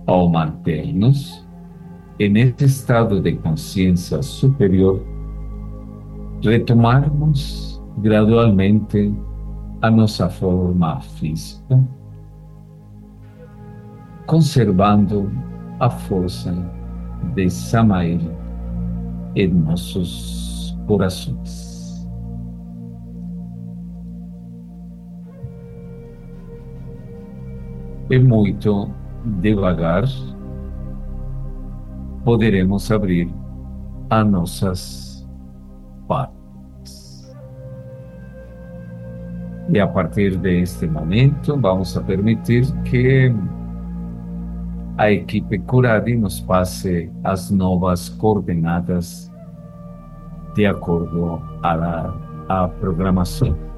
Ao manternos nesse estado de consciência superior, retomarmos gradualmente a nossa forma física, conservando a força de Samael em nossos corações. E muito devagar poderemos abrir as nossas partes. E a partir deste momento, vamos a permitir que a equipe Curadi nos passe as novas coordenadas de acordo à programação.